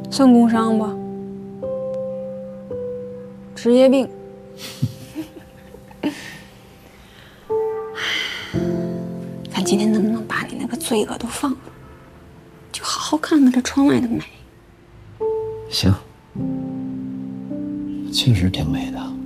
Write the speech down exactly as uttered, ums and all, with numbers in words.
算工伤吧，职业病。咱今天能不能把你那个罪恶都放了，就好好看看这窗外的美？ 行，确实挺美的。